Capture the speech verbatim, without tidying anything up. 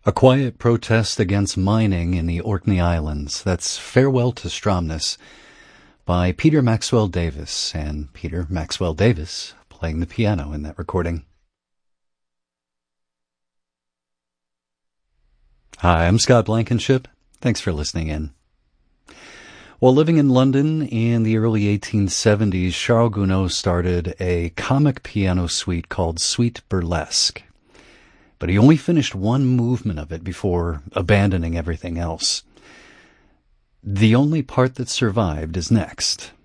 A quiet protest against mining in the Orkney Islands. That's Farewell to Stromness by Peter Maxwell Davis, and Peter Maxwell Davis playing the piano in that recording. Hi, I'm Scott Blankenship. Thanks for listening in. While living in London in the early eighteen seventies, Charles Gounod started a comic piano suite called Suite Burlesque. But he only finished one movement of it before abandoning everything else. The only part that survived is next.